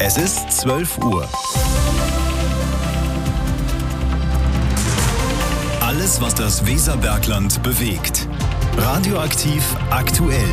Es ist 12 Uhr. Alles, was das Weserbergland bewegt. Radioaktiv aktuell.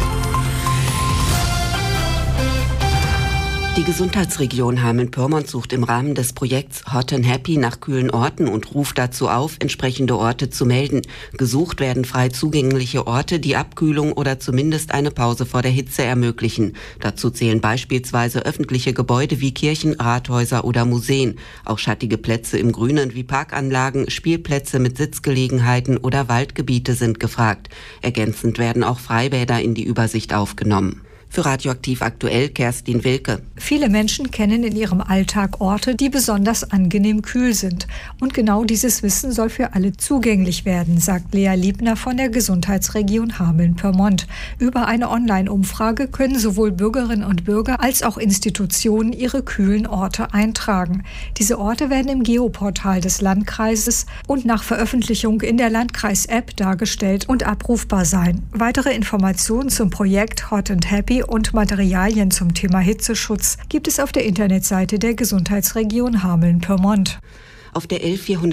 Die Gesundheitsregion Hameln-Pyrmont sucht im Rahmen des Projekts Hot and Happy nach kühlen Orten und ruft dazu auf, entsprechende Orte zu melden. Gesucht werden frei zugängliche Orte, die Abkühlung oder zumindest eine Pause vor der Hitze ermöglichen. Dazu zählen beispielsweise öffentliche Gebäude wie Kirchen, Rathäuser oder Museen. Auch schattige Plätze im Grünen wie Parkanlagen, Spielplätze mit Sitzgelegenheiten oder Waldgebiete sind gefragt. Ergänzend werden auch Freibäder in die Übersicht aufgenommen. Für Radioaktiv aktuell Kerstin Wilke. Viele Menschen kennen in ihrem Alltag Orte, die besonders angenehm kühl sind. Und genau dieses Wissen soll für alle zugänglich werden, sagt Lea Liebner von der Gesundheitsregion Hameln-Pyrmont. Über eine Online-Umfrage können sowohl Bürgerinnen und Bürger als auch Institutionen ihre kühlen Orte eintragen. Diese Orte werden im Geoportal des Landkreises und nach Veröffentlichung in der Landkreis-App dargestellt und abrufbar sein. Weitere Informationen zum Projekt Hot and Happy und Materialien zum Thema Hitzeschutz gibt es auf der Internetseite der Gesundheitsregion Hameln-Pyrmont. Auf der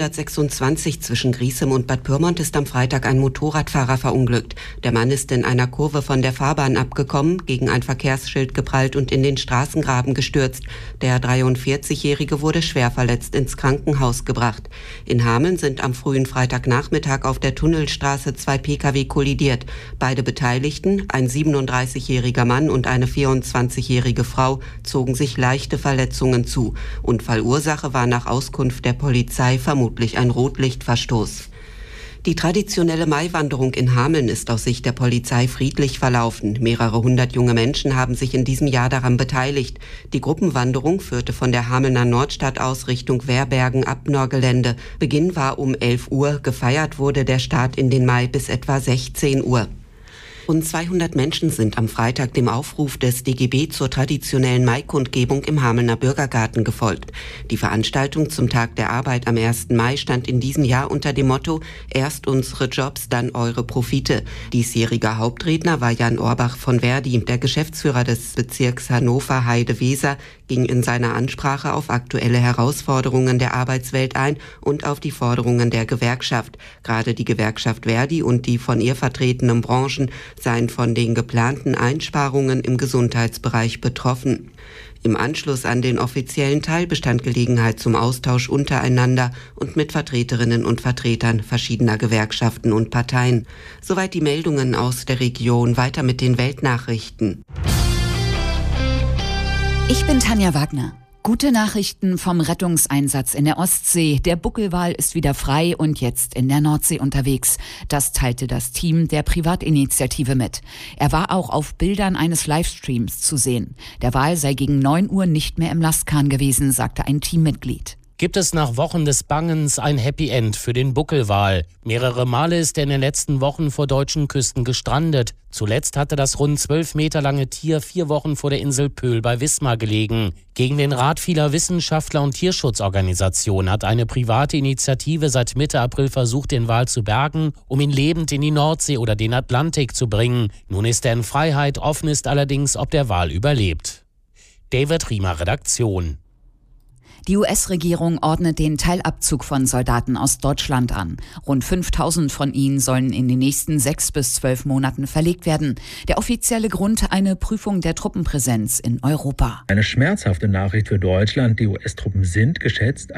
L426 zwischen Griesem und Bad Pyrmont ist am Freitag ein Motorradfahrer verunglückt. Der Mann ist in einer Kurve von der Fahrbahn abgekommen, gegen ein Verkehrsschild geprallt und in den Straßengraben gestürzt. Der 43-Jährige wurde schwer verletzt ins Krankenhaus gebracht. In Hameln sind am frühen Freitagnachmittag auf der Tunnelstraße 2 Pkw kollidiert. Beide Beteiligten, ein 37-jähriger Mann und eine 24-jährige Frau, zogen sich leichte Verletzungen zu. Unfallursache war nach Auskunft der Polizei vermutlich ein Rotlichtverstoß. Die traditionelle Maiwanderung in Hameln ist aus Sicht der Polizei friedlich verlaufen. Mehrere hundert junge Menschen haben sich in diesem Jahr daran beteiligt. Die Gruppenwanderung führte von der Hamelner Nordstadt aus Richtung Werbergen-Abnor-Gelände. Beginn war um 11 Uhr, gefeiert wurde der Start in den Mai bis etwa 16 Uhr. Rund 200 Menschen sind am Freitag dem Aufruf des DGB zur traditionellen Maikundgebung im Hamelner Bürgergarten gefolgt. Die Veranstaltung zum Tag der Arbeit am 1. Mai stand in diesem Jahr unter dem Motto „Erst unsere Jobs, dann eure Profite". Diesjähriger Hauptredner war Jan Orbach von Verdi. Der Geschäftsführer des Bezirks Hannover-Heide-Weser ging in seiner Ansprache auf aktuelle Herausforderungen der Arbeitswelt ein und auf die Forderungen der Gewerkschaft. Gerade die Gewerkschaft Verdi und die von ihr vertretenen Branchen seien von den geplanten Einsparungen im Gesundheitsbereich betroffen. Im Anschluss an den offiziellen Teil bestand Gelegenheit zum Austausch untereinander und mit Vertreterinnen und Vertretern verschiedener Gewerkschaften und Parteien. Soweit die Meldungen aus der Region. Weiter mit den Weltnachrichten. Ich bin Tanja Wagner. Gute Nachrichten vom Rettungseinsatz in der Ostsee. Der Buckelwal ist wieder frei und jetzt in der Nordsee unterwegs. Das teilte das Team der Privatinitiative mit. Er war auch auf Bildern eines Livestreams zu sehen. Der Wal sei gegen 9 Uhr nicht mehr im Lastkahn gewesen, sagte ein Teammitglied. Gibt es nach Wochen des Bangens ein Happy End für den Buckelwal. Mehrere Male ist er in den letzten Wochen vor deutschen Küsten gestrandet. Zuletzt hatte das rund 12 Meter lange Tier 4 Wochen vor der Insel Pöhl bei Wismar gelegen. Gegen den Rat vieler Wissenschaftler und Tierschutzorganisationen hat eine private Initiative seit Mitte April versucht, den Wal zu bergen, um ihn lebend in die Nordsee oder den Atlantik zu bringen. Nun ist er in Freiheit, offen ist allerdings, ob der Wal überlebt. David Riemer, Redaktion. Die US-Regierung ordnet den Teilabzug von Soldaten aus Deutschland an. Rund 5.000 von ihnen sollen in den nächsten 6 bis 12 Monaten verlegt werden. Der offizielle Grund: eine Prüfung der Truppenpräsenz in Europa. Eine schmerzhafte Nachricht für Deutschland. Die US-Truppen sind geschätzt